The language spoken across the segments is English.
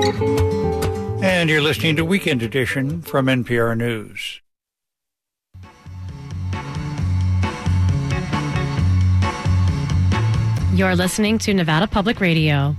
And you're listening to Weekend Edition from NPR News. You're listening to Nevada Public Radio.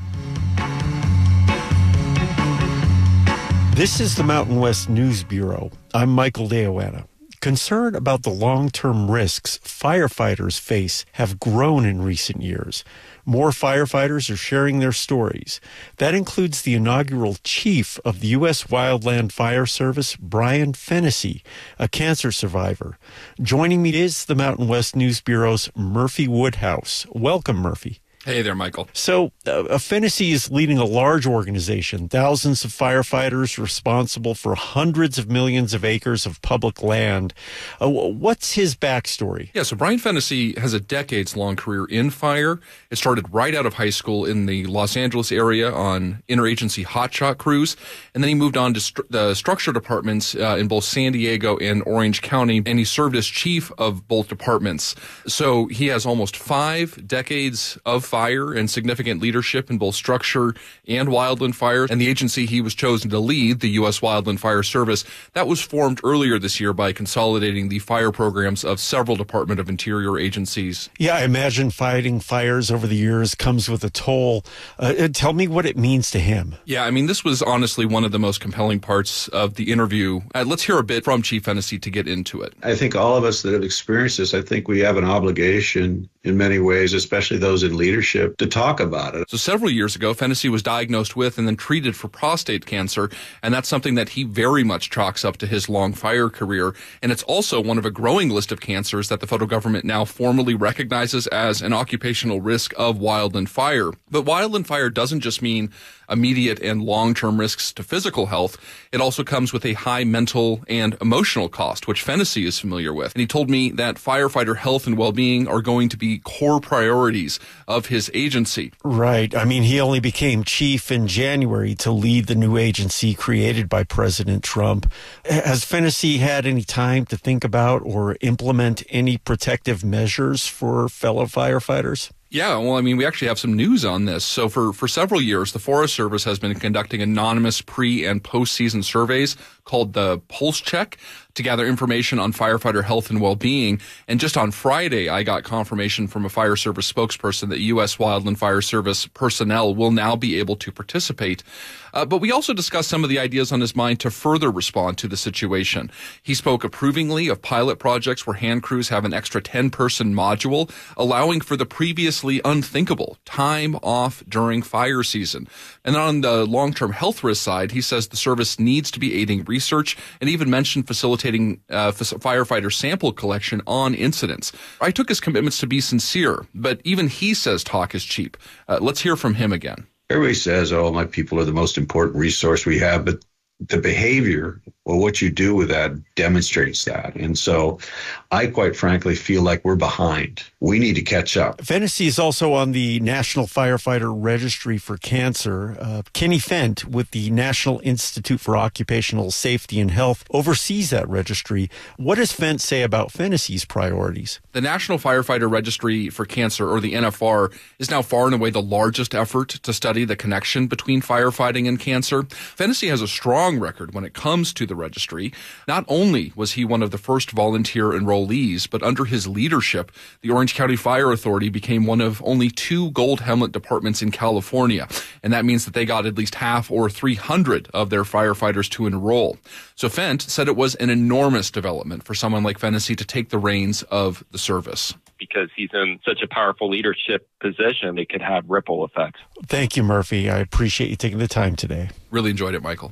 This is the Mountain West News Bureau. I'm Michael Deoanna. Concern about the long-term risks firefighters face have grown in recent years. More firefighters are sharing their stories. That includes the inaugural chief of the U.S. Wildland Fire Service, Brian Fennessy, a cancer survivor. Joining me is the Mountain West News Bureau's Murphy Woodhouse. Welcome, Murphy. Hey there, Michael. So, Fennessy is leading a large organization, thousands of firefighters responsible for hundreds of millions of acres of public land. What's his backstory? Yeah, so Brian Fennessy has a decades-long career in fire. It started right out of high school in the Los Angeles area on interagency hotshot crews, and then he moved on to the structure departments in both San Diego and Orange County, and he served as chief of both departments. So he has almost 5 decades of fire and significant leadership in both structure and wildland fire. And the agency he was chosen to lead, the U.S. Wildland Fire Service, that was formed earlier this year by consolidating the fire programs of several Department of Interior agencies. Yeah, I imagine fighting fires over the years comes with a toll. Tell me what it means to him. Yeah, I mean, this was honestly one of the most compelling parts of the interview. Let's hear a bit from Chief Fennessy to get into it. I think all of us that have experienced this, I think we have an obligation in many ways, especially those in leadership, to talk about it. So several years ago, Fennessy was diagnosed with and then treated for prostate cancer, and that's something that he very much chalks up to his long fire career. And it's also one of a growing list of cancers that the federal government now formally recognizes as an occupational risk of wildland fire. But wildland fire doesn't just mean immediate and long-term risks to physical health. It also comes with a high mental and emotional cost, which Fennessy is familiar with. And he told me that firefighter health and well-being are going to be core priorities of his agency. Right. I mean, he only became chief in January to lead the new agency created by President Trump. Has Fennessy had any time to think about or implement any protective measures for fellow firefighters? Yeah, well, I mean, we actually have some news on this. So for several years, the Forest Service has been conducting anonymous pre- and post-season surveys called the Pulse Check to gather information on firefighter health and well-being. And just on Friday, I got confirmation from a fire service spokesperson that U.S. Wildland Fire Service personnel will now be able to participate. But we also discussed some of the ideas on his mind to further respond to the situation. He spoke approvingly of pilot projects where hand crews have an extra 10-person module, allowing for the previously unthinkable time off during fire season. And on the long-term health risk side, he says the service needs to be aiding research and even mentioned facilitating firefighter sample collection on incidents. I took his commitments to be sincere, but even he says talk is cheap. Let's hear from him again. Everybody says, oh, my people are the most important resource we have, but the behavior, well, what you do with that demonstrates that. And so I quite frankly feel like we're behind. We need to catch up. Fennessy is also on the National Firefighter Registry for Cancer. Kenny Fent with the National Institute for Occupational Safety and Health oversees that registry. What does Fent say about Fennessy's priorities? The National Firefighter Registry for Cancer, or the NFR, is now far and away the largest effort to study the connection between firefighting and cancer. Fennessy has a strong record when it comes to the registry. Not only was he one of the first volunteer enrollees, but under his leadership, the Orange County Fire Authority became one of only 2 Gold Helmet departments in California. And that means that they got at least half or 300 of their firefighters to enroll. So Fent said it was an enormous development for someone like Fennessy to take the reins of the service. Because he's in such a powerful leadership position, it could have ripple effects. Thank you, Murphy. I appreciate you taking the time today. Really enjoyed it, Michael.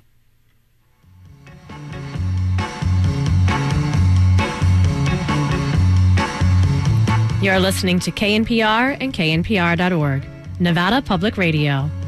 You're listening to KNPR and KNPR.org, Nevada Public Radio.